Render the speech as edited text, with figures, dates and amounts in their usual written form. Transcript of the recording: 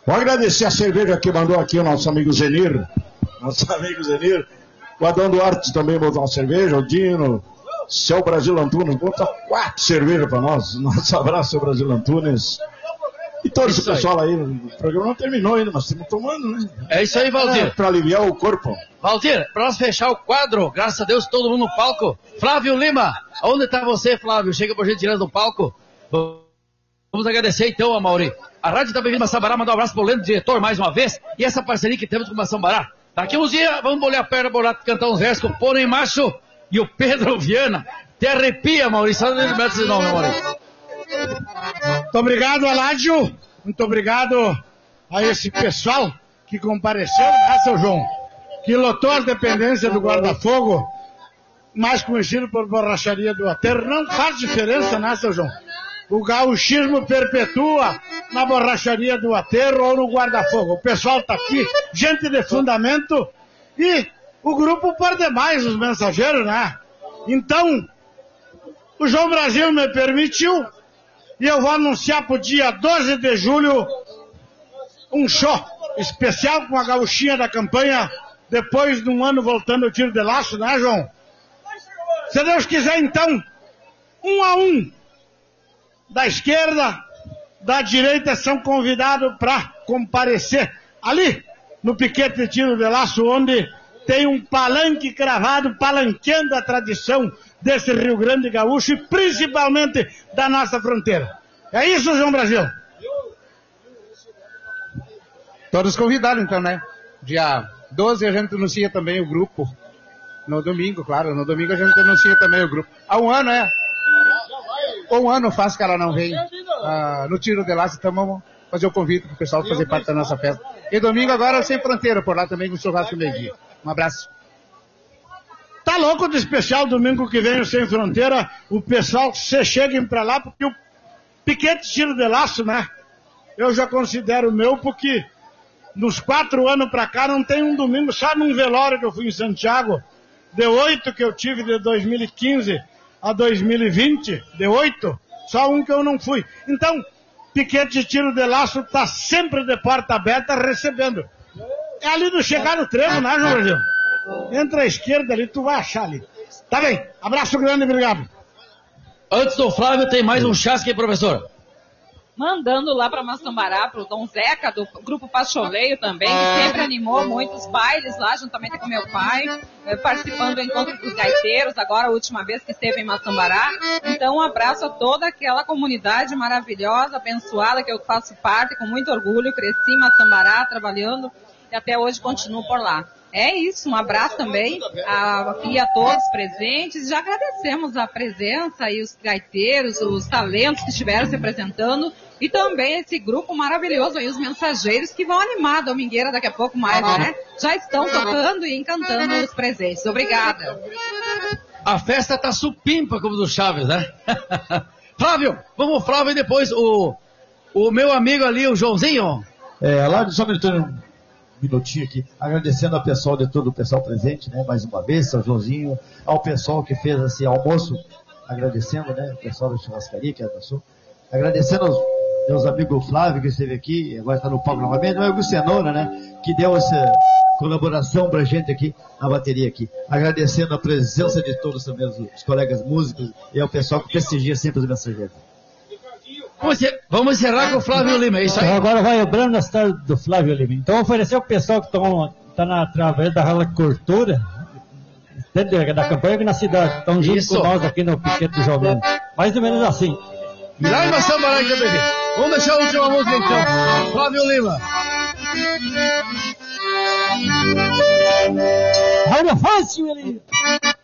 Vou agradecer a cerveja que mandou aqui o nosso amigo Zenir. O Adão Duarte também botou uma cerveja, o Dino, seu Brasil Antunes, botou 4 cervejas para nós. Nosso abraço, seu Brasil Antunes. E todo esse pessoal aí, o programa não terminou ainda, mas estamos tomando, né? É isso aí, Valdir. Para aliviar o corpo. Valdir, para nós fechar o quadro, graças a Deus, todo mundo no palco. Flávio Lima, onde está você, Flávio? Chega por gentileza no palco. Vamos agradecer então, Amauri. A Rádio da Bem-vinda Massambará, mandar um abraço pro Lendo, diretor, mais uma vez. E essa parceria que temos com o Massambará. Daqui uns dias, vamos molhar a perna, bolar, cantar uns versos com o Pônei Macho e o Pedro Viana. Te arrepia, Maurício. Só não lembra esse nome, Maurício. Muito obrigado, Aládio. Muito obrigado a esse pessoal que compareceu, né, seu João? Que lotou a dependência do guarda-fogo, mais conhecido por Borracharia do Aterro. Não faz diferença, né, seu João? O gauchismo perpetua na Borracharia do Aterro ou no guarda-fogo. O pessoal tá aqui, gente de fundamento, e o grupo por demais, os mensageiros, né? Então, o João Brasil me permitiu, e eu vou anunciar pro dia 12 de julho um show especial com a gauchinha da campanha, depois de um ano voltando o tiro de laço, né, João? Se Deus quiser, então, 1 a 1, da esquerda, da direita, são convidados para comparecer ali no piquete de tiro de laço, onde tem um palanque cravado, palanqueando a tradição desse Rio Grande Gaúcho e principalmente da nossa fronteira. É isso, João Brasil? Todos convidados, então, né? Dia 12 a gente anuncia também o grupo. No domingo, claro, no domingo a gente anuncia também o grupo. Há um ano, um ano faz que ela não vem no tiro de laço, então vamos fazer o convite pro pessoal fazer parte da nossa festa. E domingo agora Sem Fronteira, por lá também no churrasco meio-dia. Um abraço. Tá louco de especial domingo que vem o Sem Fronteira, o pessoal, vocês cheguem pra lá, porque o piquete tiro de laço, né? Eu já considero meu, porque nos 4 anos pra cá não tem um domingo, só num velório que eu fui em Santiago, de 8 que eu tive de 2015 a 2020, de 8, só um que eu não fui. Então, piquete de tiro de laço tá sempre de porta aberta recebendo. É ali do chegar no trevo, né, João Brasil? Entra à esquerda ali, tu vai achar ali. Tá bem, abraço grande, obrigado. Antes do Flávio, tem mais um chasque aí, professor. Mandando lá para Massambará, pro Dom Zeca, do Grupo Pacholeio também, que sempre animou muitos bailes lá, juntamente com meu pai, participando do Encontro dos Gaiteiros, agora a última vez que esteve em Massambará. Então, um abraço a toda aquela comunidade maravilhosa, abençoada, que eu faço parte, com muito orgulho, cresci em Massambará, trabalhando, e até hoje continuo por lá. É isso, um abraço também aqui a todos presentes. Já agradecemos a presença e os gaiteiros, os talentos que estiveram se apresentando e também esse grupo maravilhoso aí, os mensageiros, que vão animar a Domingueira daqui a pouco mais, né? Já estão tocando e encantando os presentes. Obrigada. A festa tá supimpa como do Chaves, né? Flávio, vamos Flávio e depois o meu amigo ali, o Joãozinho. Lá só um minutinho aqui, agradecendo ao pessoal de todo o pessoal presente, né, mais uma vez, ao Joãozinho, ao pessoal que fez esse almoço, agradecendo, né, o pessoal da churrascaria que abraçou, agradecendo aos meus amigos Flávio que esteve aqui, agora está no palco novamente, o Cenoura, né, que deu essa colaboração pra gente aqui na bateria aqui, agradecendo a presença de todos também, os colegas músicos e ao pessoal que prestigia sempre os mensageiros. Vamos encerrar com o Flávio Lima, é isso aí? Então agora vai lembrando na história do Flávio Lima. Então oferecer ao pessoal que está através da Rala Cultura, dentro da campanha aqui na cidade, estão junto com nós aqui no Piquete do Jovem. Mais ou menos assim. Lá em Massambará, vamos deixar a última música então. Flávio Lima. Olha fácil ali.